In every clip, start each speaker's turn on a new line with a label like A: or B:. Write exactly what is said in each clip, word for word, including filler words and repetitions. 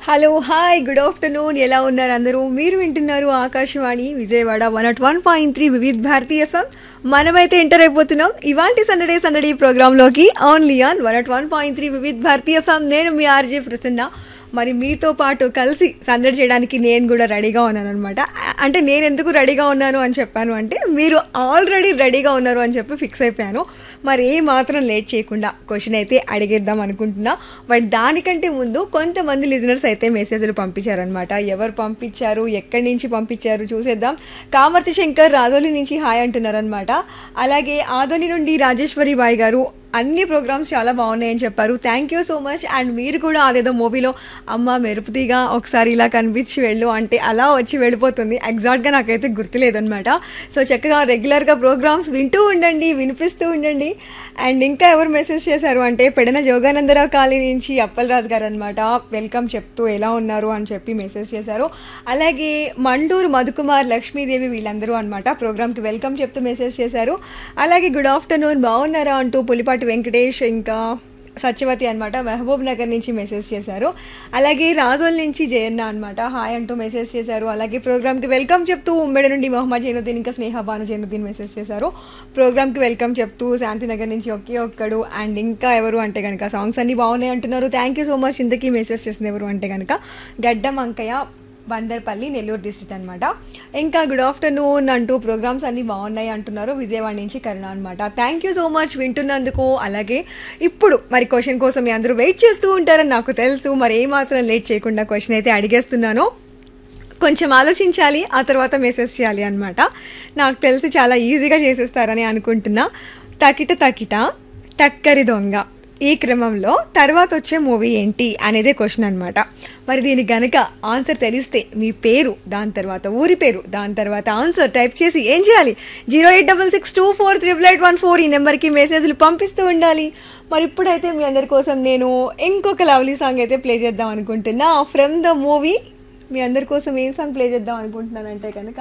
A: Hello hi good afternoon ఎలా ఉన్నారు అందరూ మీరు వింటున్నారు Akashvani Vijayawada one not one point three Vividh Bharati FM మనమైతే ఎంటర్ అయిపోతున్నాం ఇవాల్టి సందడే సందడి ప్రోగ్రాంలోకి only on one not one point three Vividh Bharati FM నేను మీ ఆర్జే ప్రసన్న మరి మీతో పాటు కలిసి సందడి చేయడానికి నేను కూడా రెడీగా ఉన్నాను అనమాట. అంటే నేను ఎందుకు రెడీగా ఉన్నాను అని చెప్పాను అంటే మీరు ఆల్రెడీ రెడీగా ఉన్నారు అని చెప్పి ఫిక్స్ అయిపోయాను. మరి ఏ మాత్రం లేట్ చేయకుండా క్వశ్చన్ అయితే అడిగేద్దాం అనుకుంటున్నా. బట్ దానికంటే ముందు కొంతమంది లిజనర్స్ అయితే మెసేజ్లు పంపించారనమాట. ఎవరు పంపించారు, ఎక్కడి నుంచి పంపించారు చూసేద్దాం. కామర్తి శంకర్ రాదోలి నుంచి హాయ్ అంటున్నారనమాట. అలాగే ఆదోని నుండి రాజేశ్వరి బాయ్ గారు అన్ని ప్రోగ్రామ్స్ చాలా బాగున్నాయని చెప్పారు. Thank you so much. And మీరు కూడా అదేదో మూవీలో అమ్మ మెరుపుతీగా ఒకసారి ఇలా కనిపించి వెళ్ళు అంటే అలా వచ్చి వెళ్ళిపోతుంది, ఎగ్జాక్ట్గా నాకైతే గుర్తులేదనమాట. సో చక్కగా రెగ్యులర్గా ప్రోగ్రామ్స్ వింటూ ఉండండి, వినిపిస్తూ ఉండండి. అండ్ ఇంకా ఎవరు మెసేజ్ చేశారు అంటే పెడన జోగానందరావు కాలనీ నుంచి అప్పలరాజు గారు అనమాట. వెల్కమ్ చెప్తూ ఎలా ఉన్నారు అని చెప్పి మెసేజ్ చేశారు. అలాగే మండూరు మధుకుమార్, లక్ష్మీదేవి వీళ్ళందరూ అనమాట ప్రోగ్రామ్కి వెల్కమ్ చెప్తూ మెసేజ్ చేశారు. అలాగే గుడ్ ఆఫ్టర్నూన్ బాగున్నారా అంటూ పులిపాటి వెంకటేష్ ఇంకా సత్యవతి అనమాట మహబూబ్ నగర్ నుంచి మెసేజ్ చేశారు. అలాగే రాజోల్ నుంచి జయన్న అనమాట హాయ్ అంటూ మెసేజ్ చేశారు. అలాగే ప్రోగ్రామ్కి వెల్కమ్ చెప్తూ ఉమ్మడి నుండి మొహమ్మద్ జైనుద్దీన్ ఇంకా స్నేహ భాను జైనుద్దీన్ మెసేజ్ చేశారు. ప్రోగ్రామ్కి వెల్కమ్ చెప్తూ శాంతినగర్ నుంచి ఒకే ఒక్కడు. అండ్ ఇంకా ఎవరు అంటే కనుక సాంగ్స్ అన్నీ బాగున్నాయి అంటున్నారు. Thank you so much. ఇంతకీ మెసేజ్ చేసింది ఎవరు అంటే కనుక గడ్డం అంకయ్య, బందర్పల్లి, నెల్లూరు డిస్ట్రిక్ట్ అనమాట. ఇంకా గుడ్ ఆఫ్టర్నూన్ అంటూ ప్రోగ్రామ్స్ అన్నీ బాగున్నాయి అంటున్నారు. విజయవాడ నుంచి కరుణ అనమాట. Thank you so much వింటున్నందుకు. అలాగే ఇప్పుడు మరి క్వశ్చన్ కోసం మీ అందరూ వెయిట్ చేస్తూ ఉంటారని నాకు తెలుసు. మరి ఏమాత్రం లేట్ చేయకుండా క్వశ్చన్ అయితే అడిగేస్తున్నాను. కొంచెం ఆలోచించాలి, ఆ తర్వాత మెసేజ్ చేయాలి అనమాట. నాకు తెలిసి చాలా ఈజీగా చేసేస్తారని అనుకుంటున్నా. తకిట తకిట టక్కరి దొంగ ఈ క్రమంలో తర్వాత వచ్చే మూవీ ఏంటి అనేదే క్వశ్చన్ అనమాట. మరి దీనికి గనక ఆన్సర్ తెలిస్తే మీ పేరు, దాని తర్వాత ఊరి పేరు, దాని తర్వాత ఆన్సర్ టైప్ చేసి ఏం చేయాలి, zero eight double six two four triple eight one four ఈ నెంబర్కి మెసేజ్లు పంపిస్తూ ఉండాలి. మరి ఇప్పుడైతే మీ అందరి కోసం నేను ఇంకొక లవ్లీ సాంగ్ అయితే ప్లే చేద్దాం అనుకుంటున్నా. ఫ్రమ్ ద మూవీ మీ అందరి కోసం ఏం సాంగ్ ప్లే చేద్దాం అనుకుంటున్నానంటే కనుక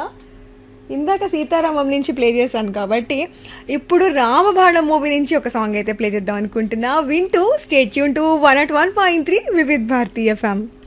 A: ఇందాక సీతారామం నుంచి ప్లే చేశాను కాబట్టి ఇప్పుడు రామబాణం మూవీ నుంచి ఒక సాంగ్ అయితే ప్లే చేద్దాం అనుకుంటున్నా. వింటూ stay tune to one not one point three Vividh Bharati FM.